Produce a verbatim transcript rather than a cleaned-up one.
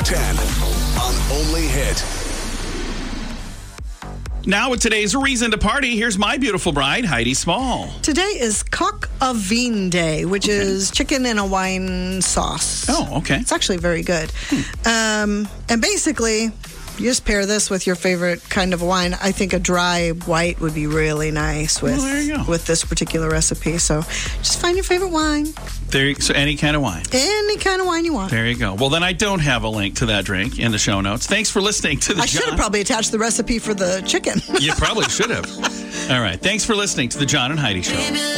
ten on Only Hit. Now with today's Reason to Party, here's my beautiful bride, Heidi Small. Today is Coq au Vin Day, which okay. is chicken in a wine sauce. Oh, okay. It's actually very good. Hmm. Um, and basically, you just pair this with your favorite kind of wine. I think a dry white would be really nice with, well, there you go. with this particular recipe. So just find your favorite wine. There, so any kind of wine. Any kind of wine you want. There you go. Well, then I don't have a link to that drink in the show notes. Thanks for listening to the I should have probably attached the recipe for the chicken. You probably should have. All right. Thanks for listening to the John and Heidi Show.